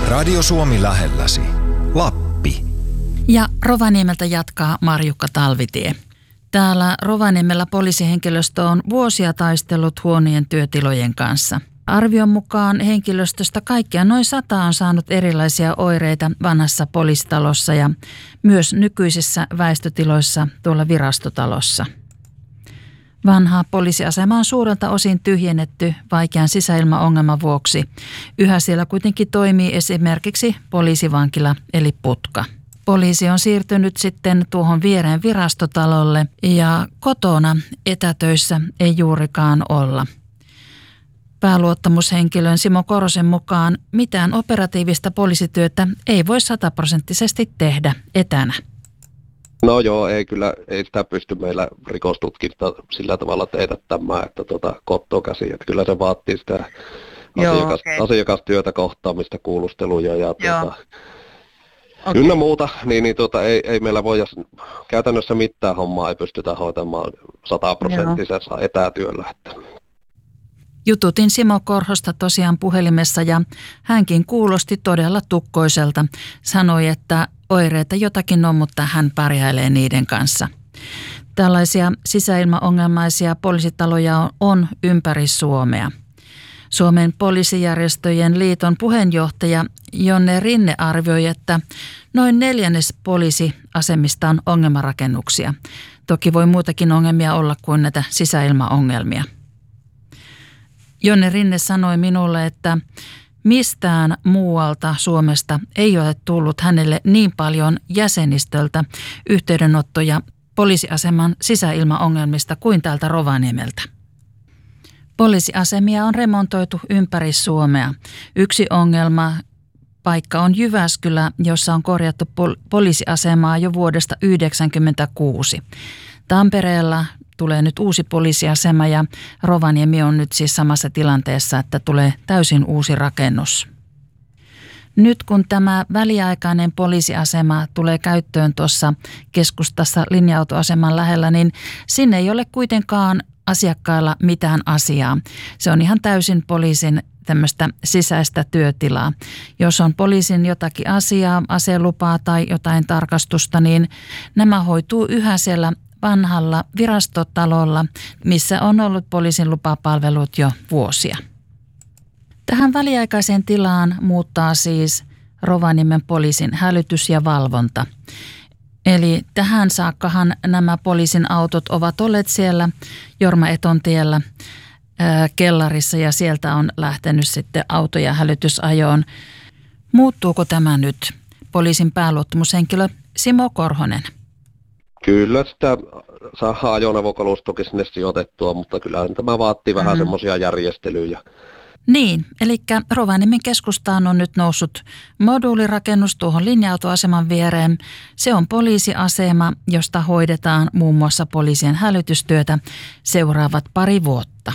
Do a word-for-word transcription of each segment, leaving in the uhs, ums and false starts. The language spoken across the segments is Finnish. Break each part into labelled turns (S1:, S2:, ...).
S1: Radio Suomi lähelläsi. Lappi.
S2: Ja Rovaniemeltä jatkaa Marjukka Talvitie. Täällä Rovaniemellä poliisihenkilöstö on vuosia taistellut huonojen työtilojen kanssa. Arvion mukaan henkilöstöstä kaikkiaan noin sata on saanut erilaisia oireita vanhassa poliisitalossa ja myös nykyisissä väestötiloissa tuolla virastotalossa. Vanha poliisiasema on suurelta osin tyhjennetty vaikean sisäilmaongelman vuoksi. Yhä siellä kuitenkin toimii esimerkiksi poliisivankila eli putka. Poliisi on siirtynyt sitten tuohon viereen virastotalolle ja kotona etätöissä ei juurikaan olla. Pääluottamushenkilön Simo Korosen mukaan mitään operatiivista poliisityötä ei voi sataprosenttisesti tehdä etänä.
S3: No joo, ei kyllä, ei sitä pysty meillä rikostutkinta sillä tavalla teetättämään, että tuota, kotoa käsin, että kyllä se vaatii sitä joo, asiakas, okay. asiakastyötä, kohtaamista, kuulusteluja ja tuota, okay. ynnä muuta, niin, niin tuota, ei, ei meillä voida käytännössä mitään hommaa ei pystytä hoitamaan sataprosenttisessa etätyöllä. Että.
S2: Jututin Simo Korhosta tosiaan puhelimessa ja hänkin kuulosti todella tukkoiselta. Sanoi, että oireita jotakin on, mutta hän pärjäilee niiden kanssa. Tällaisia sisäilmaongelmaisia poliisitaloja on, on ympäri Suomea. Suomen poliisijärjestöjen liiton puheenjohtaja Jonne Rinne arvioi, että noin neljännes poliisiasemista on ongelmarakennuksia. Toki voi muutakin ongelmia olla kuin näitä sisäilmaongelmia. Jonne Rinne sanoi minulle, että mistään muualta Suomesta ei ole tullut hänelle niin paljon jäsenistöltä yhteydenottoja poliisiaseman sisäilmaongelmista kuin täältä Rovaniemeltä. Poliisiasemia on remontoitu ympäri Suomea. Yksi ongelma paikka on Jyväskylä, jossa on korjattu pol- poliisiasemaa jo vuodesta yhdeksänkymmentäkuusi. Tampereella tulee nyt uusi poliisiasema ja Rovaniemi on nyt siis samassa tilanteessa, että tulee täysin uusi rakennus. Nyt kun tämä väliaikainen poliisiasema tulee käyttöön tuossa keskustassa linja-autoaseman lähellä, niin sinne ei ole kuitenkaan asiakkailla mitään asiaa. Se on ihan täysin poliisin tämmöistä sisäistä työtilaa. Jos on poliisin jotakin asiaa, aselupaa tai jotain tarkastusta, niin nämä hoituu yhä siellä vanhalla virastotalolla, missä on ollut poliisin lupapalvelut jo vuosia. Tähän väliaikaiseen tilaan muuttaa siis Rovaniemen poliisin hälytys ja valvonta. Eli tähän saakkahan nämä poliisin autot ovat olleet siellä Jorma Etontiellä ää, kellarissa ja sieltä on lähtenyt sitten autoja hälytysajoon. Muuttuuko tämä nyt? Poliisin pääluottamushenkilö Simo Korhonen.
S3: Kyllä sitä saa ajoneuvokalustokin sinne sijoitettua, mutta kyllähän tämä vaatii vähän mm-hmm. semmoisia järjestelyjä.
S2: Niin, eli Rovaniemen keskustaan on nyt noussut moduulirakennus tuohon linja-autoaseman viereen. Se on poliisiasema, josta hoidetaan muun muassa poliisien hälytystyötä seuraavat pari vuotta.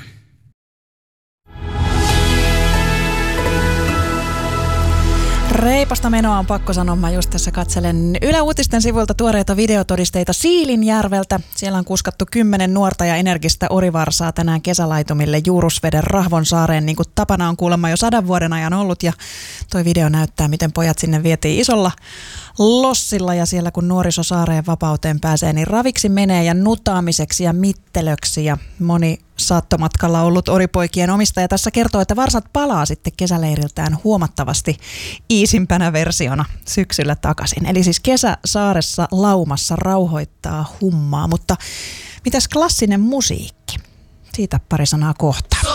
S4: Reipasta menoa on pakko sanoa. Mä just tässä katselen Yle Uutisten sivuilta tuoreita videotodisteita Siilinjärveltä. Siellä on kuskattu kymmenen nuorta ja energistä orivarsaa tänään kesälaitumille Juurusveden Rahvonsaareen, niin kuin tapana on kuulemma jo sadan vuoden ajan ollut. Ja toi video näyttää, miten pojat sinne vietiin isolla lossilla ja siellä kun nuoriso saareen vapauteen pääsee, niin raviksi menee ja nutaamiseksi ja mittelöksi ja moni saattomatkalla ollut oripoikien omistaja tässä kertoo, että varsat palaa sitten kesäleiriltään huomattavasti iisimpänä versiona syksyllä takaisin. Eli siis kesä saaressa laumassa rauhoittaa hummaa, mutta mitäs klassinen musiikki? Siitä pari sanaa kohta.